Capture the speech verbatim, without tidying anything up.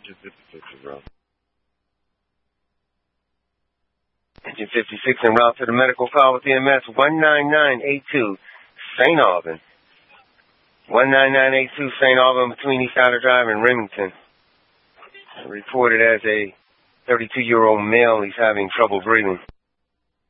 Engine fifty-six en route. Engine fifty-six en route to the medical call with E M S one nine nine eight two, Saint Alban. one nine nine eight two, Saint Alban, between East Outer Drive and Remington. Reported as a thirty-two-year-old male. He's having trouble breathing.